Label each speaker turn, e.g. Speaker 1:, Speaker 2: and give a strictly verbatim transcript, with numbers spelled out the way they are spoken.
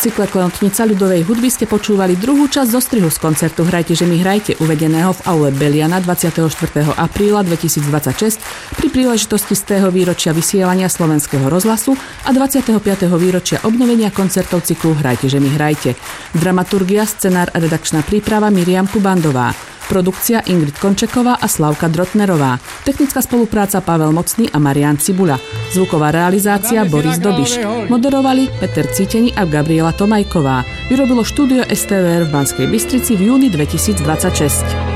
Speaker 1: cykle Klenotnica ľudovej hudby ste počúvali druhú časť zo strihu z koncertu Hrajte, že mi hrajte, uvedeného v aule Beliana dvadsiateho štvrtého apríla dvetisícdvadsaťšesť pri príležitosti stého výročia vysielania Slovenského rozhlasu a dvadsiateho piateho výročia obnovenia koncertov cyklu Hrajte, že mi hrajte. Dramaturgia, scenár a redakčná príprava Miriam Kubandová. Produkcia Ingrid Končeková a Slavka Drotnerová. Technická spolupráca Pavel Mocný a Marián Cibula. Zvuková realizácia Boris Dobiš. Moderovali Peter Cíteni a Gabriela Tomajková. Vyrobilo štúdio es té vé er v Banskej Bystrici v júni dvetisícdvadsaťšesť.